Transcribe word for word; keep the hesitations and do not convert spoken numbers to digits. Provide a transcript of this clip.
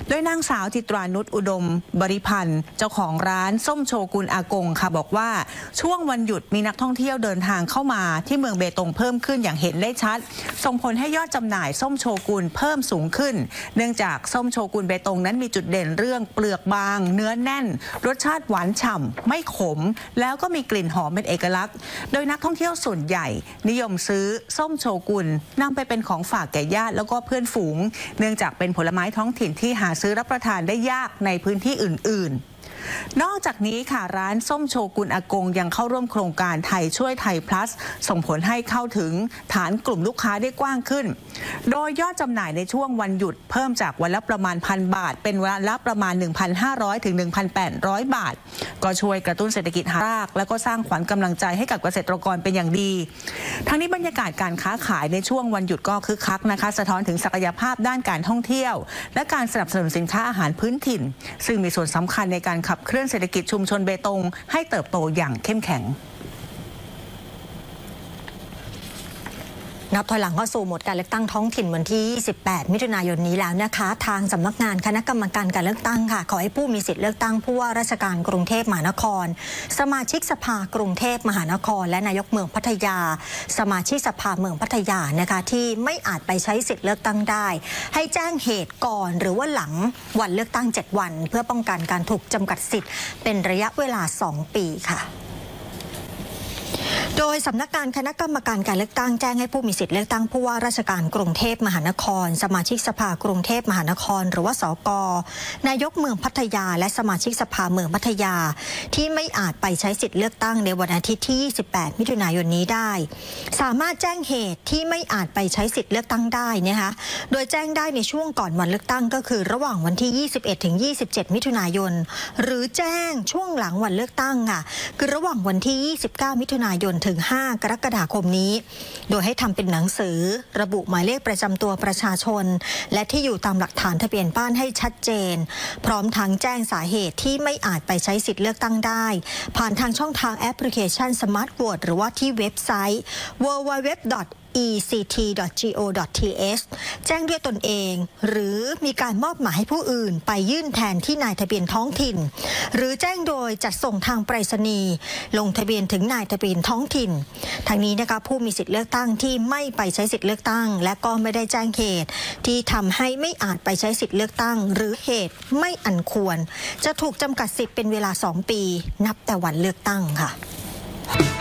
โดยนางสาวจิตรานุชอุดมบริพันธ์เจ้าของร้านส้มโชกุนอากงค่ะบอกว่าช่วงวันหยุดมีนักท่องเที่ยวเดินทางเข้ามาที่เมืองเบตงเพิ่มขึ้นอย่างเห็นได้ชัดส่งผลให้ยอดจำหน่ายส้มโชกุนเพิ่มสูงขึ้นเนื่องจากส้มโชกุนเบตงนั้นมีจุดเด่นเรื่องเปลือกบางเนื้อแน่นรสชาติหวานฉ่ำไม่ขมแล้วก็มีกลิ่นหอมเป็นเอกลักษณ์โดยนักท่องเที่ยวส่วนใหญ่นิยมซื้อส้มโชกุนนำไปเป็นของฝากแก่ญาติแล้วก็เพื่อนฝูงเนื่องจากเป็นผลไม้ท้องถิ่นที่หาซื้อรับประทานได้ยากในพื้นที่อื่นๆนอกจากนี้ค่ะร้านส้มโชกุนอากงยังเข้าร่วมโครงการไทยช่วยไทย plus ส่งผลให้เข้าถึงฐานกลุ่มลูกค้าได้กว้างขึ้นโดยยอดจำหน่ายในช่วงวันหยุดเพิ่มจากวันละประมาณพันบาทเป็นวันละประมาณ หนึ่งพันห้าร้อย ถึง หนึ่งพันแปดร้อย บาทก็ช่วยกระตุ้นเศรษฐกิจรากและก็สร้างขวัญกำลังใจให้กับเกษตรกรเป็นอย่างดีทั้งนี้บรรยากาศการค้าขายในช่วงวันหยุดก็คึกคักนะคะสะท้อนถึงศักยภาพด้านการท่องเที่ยวและการสนับสนุนสินค้าอาหารพื้นถิ่นซึ่งมีส่วนสำคัญในการขับเคลื่อนเศรษฐกิจชุมชนเบตงให้เติบโตอย่างเข้มแข็งนับถอยหลังเข้าสู่โหมดการเลือกตั้งท้องถิ่นวันที่ยี่สิบแปดมิถุนายนนี้แล้วนะคะทางสำนักงานคณะกรรมการการเลือกตั้งค่ะขอให้ผู้มีสิทธิ์เลือกตั้งผู้ว่าราชการกรุงเทพมหานครสมาชิกสภากรุงเทพมหานครและนายกเมืองพัทยาสมาชิกสภาเมืองพัทยานะคะที่ไม่อาจไปใช้สิทธิ์เลือกตั้งได้ให้แจ้งเหตุก่อนหรือว่าหลังวันเลือกตั้งเจ็ดวันเพื่อป้องกันการถูกจำกัดสิทธิ์เป็นระยะเวลาสองปีค่ะโดยสำนักงานคณะกรรมการการเลือกตั้งแจ้งให้ผู้มีสิทธิ์เลือกตั้งผู้ว่าราชการกรุงเทพมหานครสมาชิกสภากรุงเทพมหานครหรือว่าสก.นายกเมืองพัทยาและสมาชิกสภาเมืองพัทยาที่ไม่อาจไปใช้สิทธิ์เลือกตั้งในวันอาทิตย์ที่ยี่สิบแปดมิถุนายนนี้ได้สามารถแจ้งเหตุที่ไม่อาจไปใช้สิทธิ์เลือกตั้งได้นะคะโดยแจ้งได้ในช่วงก่อนวันเลือกตั้งก็คือระหว่างวันที่ยี่สิบเอ็ดถึงยี่สิบเจ็ดมิถุนายนหรือแจ้งช่วงหลังวันเลือกตั้งค่ะคือระหว่างวันที่ยี่สิบเก้ามิถุนายนถึงห้ากรกฎาคมนี้โดยให้ทำเป็นหนังสือระบุหมายเลขประจำตัวประชาชนและที่อยู่ตามหลักฐานทะเบียนบ้านให้ชัดเจนพร้อมทั้งแจ้งสาเหตุที่ไม่อาจไปใช้สิทธิ์เลือกตั้งได้ผ่านทางช่องทางแอปพลิเคชัน Smart Vote หรือว่าที่เว็บไซต์ ดับเบิลยู ดับเบิลยู ดับเบิลยู ดอท อี ซี ที ดอท จี โอ ดอท ที เอช แจ้งด้วยตนเองหรือมีการมอบหมายให้ผู้อื่นไปยื่นแทนที่นายทะเบียนท้องถิ่นหรือแจ้งโดยจัดส่งทางไปรษณีย์ลงทะเบียนถึงนายทะเบียนท้องถิ่นทางนี้นะคะผู้มีสิทธิ์เลือกตั้งที่ไม่ไปใช้สิทธิ์เลือกตั้งและก็ไม่ได้แจ้งเหตุที่ทำให้ไม่อาจไปใช้สิทธิ์เลือกตั้งหรือเหตุไม่อันควรจะถูกจำกัดสิทธิ์เป็นเวลาสองปีนับแต่วันเลือกตั้งค่ะ